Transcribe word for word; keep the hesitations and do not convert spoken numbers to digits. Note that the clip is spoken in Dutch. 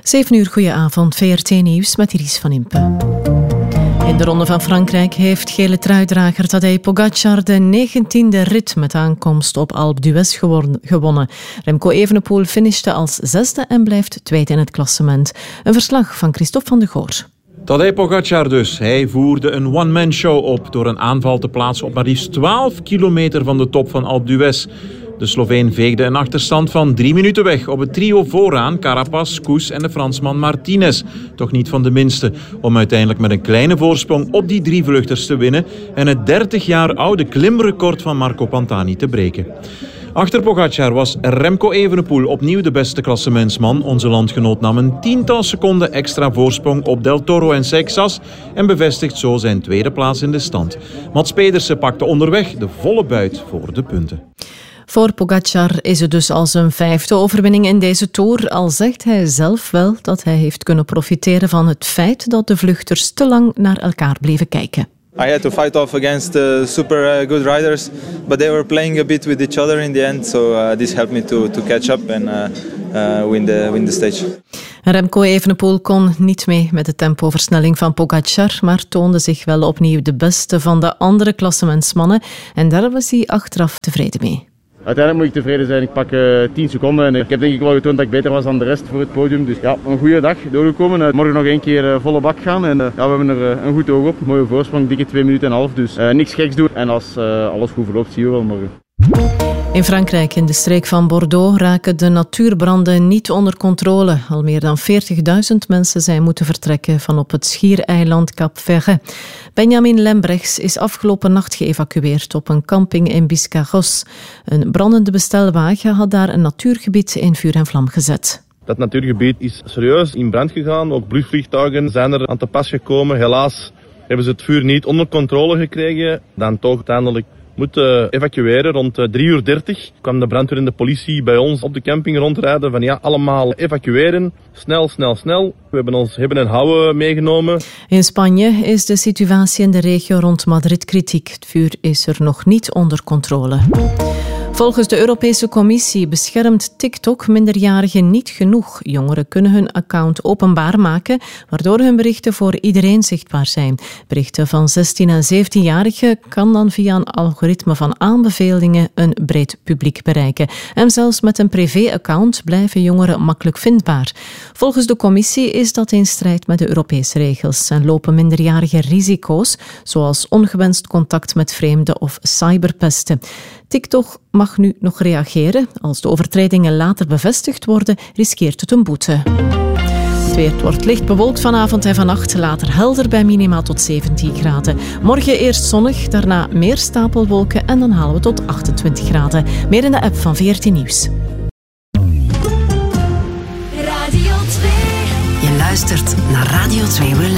zeven uur, goedenavond, V R T Nieuws met Iris van Impe. In de Ronde van Frankrijk heeft gele truidrager Tadej Pogacar de negentiende rit met aankomst op Alpe d'Huez gewonnen. Remco Evenepoel finishte als zesde en blijft tweede in het klassement. Een verslag van Christophe van de Goor. Tadej Pogacar dus. Hij voerde een one-man-show op door een aanval te plaatsen op maar liefst twaalf kilometer van de top van Alpe d'Huez. De Sloveen veegde een achterstand van drie minuten weg op het trio vooraan, Carapaz, Koes en de Fransman Martinez. Toch niet van de minste, om uiteindelijk met een kleine voorsprong op die drie vluchters te winnen en het dertig jaar oude klimrecord van Marco Pantani te breken. Achter Pogacar was Remco Evenepoel opnieuw de beste klassementsman. Onze landgenoot nam een tiental seconden extra voorsprong op Del Toro en Seixas en bevestigt zo zijn tweede plaats in de stand. Mats Pedersen pakte onderweg de volle buit voor de punten. Voor Pogacar is het dus al zijn vijfde overwinning in deze Tour, al zegt hij zelf wel dat hij heeft kunnen profiteren van het feit dat de vluchters te lang naar elkaar bleven kijken. I had to fight off against uh, super uh, good riders, but they were playing a bit with each other in the end, so uh, this helped me to, to catch up and uh, uh, win, the, win the stage. Remco Evenepoel kon niet mee met de tempoversnelling van Pogacar, maar toonde zich wel opnieuw de beste van de andere klassementsmannen en daar was hij achteraf tevreden mee. Uiteindelijk moet ik tevreden zijn. Ik pak uh, tien seconden en ik heb denk ik wel getoond dat ik beter was dan de rest voor het podium. Dus ja, een goede dag doorgekomen. Uh, morgen nog één keer uh, volle bak gaan en uh, ja, we hebben er uh, een goed oog op. Mooie voorsprong, dikke twee minuten en een half. Dus uh, niks geks doen en als uh, alles goed verloopt zien we wel morgen. In Frankrijk, in de streek van Bordeaux, raken de natuurbranden niet onder controle. Al meer dan veertigduizend mensen zijn moeten vertrekken van op het schiereiland Cap Ferret. Benjamin Lembrechts is afgelopen nacht geëvacueerd op een camping in Biscarrosse. Een brandende bestelwagen had daar een natuurgebied in vuur en vlam gezet. Dat natuurgebied is serieus in brand gegaan. Ook blusvliegtuigen zijn er aan te pas gekomen. Helaas hebben ze het vuur niet onder controle gekregen. Dan toch uiteindelijk moeten evacueren. Rond drie uur dertig kwam de brandweer en de politie bij ons op de camping rondrijden van ja, allemaal evacueren. Snel, snel, snel. We hebben ons hebben en houden meegenomen. In Spanje is de situatie in de regio rond Madrid kritiek. Het vuur is er nog niet onder controle. Volgens de Europese Commissie beschermt TikTok minderjarigen niet genoeg. Jongeren kunnen hun account openbaar maken, waardoor hun berichten voor iedereen zichtbaar zijn. Berichten van zestien- en zeventienjarigen kan dan via een algoritme van aanbevelingen een breed publiek bereiken. En zelfs met een privé-account blijven jongeren makkelijk vindbaar. Volgens de Commissie is dat in strijd met de Europese regels en lopen minderjarigen risico's, zoals ongewenst contact met vreemden of cyberpesten. TikTok mag nu nog reageren. Als de overtredingen later bevestigd worden, riskeert het een boete. Het weer wordt licht bewolkt vanavond en vannacht, later helder bij minima tot zeventien graden. Morgen eerst zonnig, daarna meer stapelwolken en dan halen we tot achtentwintig graden. Meer in de app van V R T Nieuws. Radio twee. Je luistert naar Radio twee.